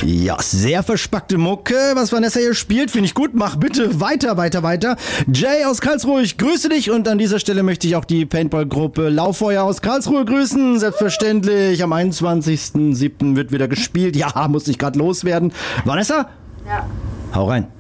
Ja, sehr verspackte Mucke, was Vanessa hier spielt, finde ich gut. Mach bitte weiter. Jay aus Karlsruhe, ich grüße dich und an dieser Stelle möchte ich auch die Paintball-Gruppe Lauffeuer aus Karlsruhe grüßen. Selbstverständlich, am 21.07. wird wieder gespielt. Ja, muss ich gerade loswerden. Vanessa? Ja. Hau rein.